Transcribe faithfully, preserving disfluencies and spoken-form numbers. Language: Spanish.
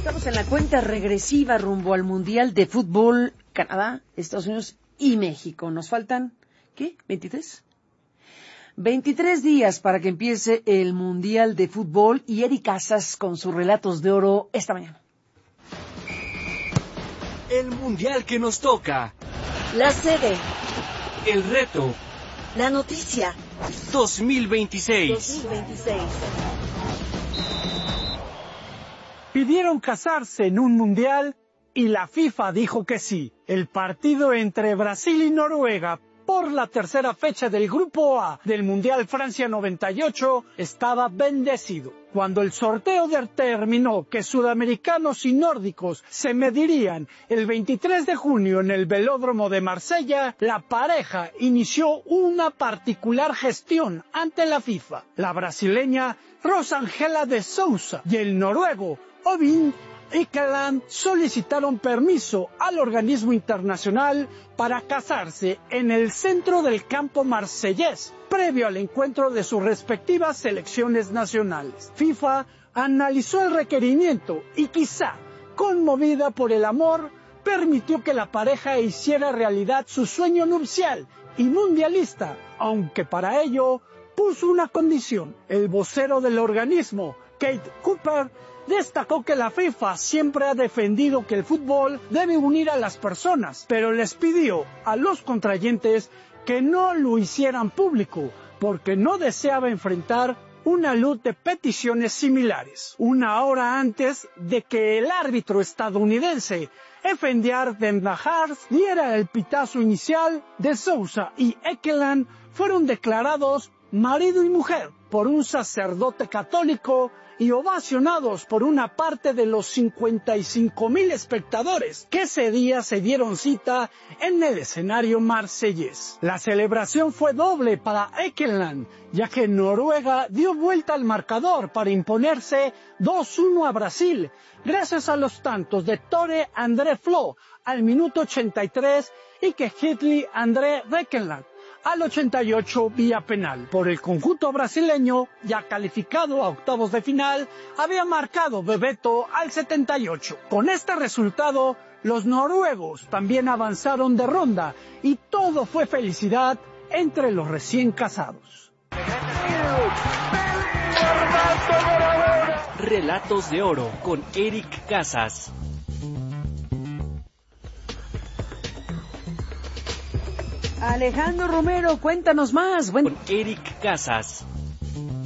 Estamos en la cuenta regresiva rumbo al Mundial de Fútbol, Canadá, Estados Unidos y México. Nos faltan, ¿qué? ¿veintitrés? veintitrés días para que empiece el Mundial de Fútbol y Eric Casas con sus relatos de oro esta mañana. El Mundial que nos toca. La sede. El reto. La noticia. dos mil veintiséis. dos mil veintiséis. Pidieron casarse en un mundial y la FIFA dijo que sí. El partido entre Brasil y Noruega por la tercera fecha del Grupo A del Mundial Francia noventa y ocho estaba bendecido. Cuando el sorteo determinó que sudamericanos y nórdicos se medirían el veintitrés de junio en el velódromo de Marsella, la pareja inició una particular gestión ante la FIFA. La brasileña Rosângela de Souza y el noruego Ovin Ekeland solicitaron permiso al organismo internacional para casarse en el centro del campo marsellés, previo al encuentro de sus respectivas selecciones nacionales. FIFA analizó el requerimiento y quizá, conmovida por el amor, permitió que la pareja hiciera realidad su sueño nupcial y mundialista, aunque para ello puso una condición. El vocero del organismo, Kate Cooper, destacó que la FIFA siempre ha defendido que el fútbol debe unir a las personas, pero les pidió a los contrayentes que no lo hicieran público, porque no deseaba enfrentar una luz de peticiones similares. Una hora antes de que el árbitro estadounidense Efendiar Dembajars diera el pitazo inicial, de Souza y Ekeland fueron declarados marido y mujer por un sacerdote católico y ovacionados por una parte de los cincuenta y cinco mil espectadores que ese día se dieron cita en el escenario marsellés. La celebración fue doble para Ekeland, ya que Noruega dio vuelta al marcador para imponerse dos uno a Brasil, gracias a los tantos de Tore André Flo al minuto ochenta y tres y que Hitli André Rekeland al ochenta y ocho vía penal. Por el conjunto brasileño, ya calificado a octavos de final, había marcado Bebeto al setenta y ocho. Con este resultado, los noruegos también avanzaron de ronda y todo fue felicidad entre los recién casados. Relatos de oro con Eric Casas. Alejandro Romero, cuéntanos más. Buen... Con Eric Casas.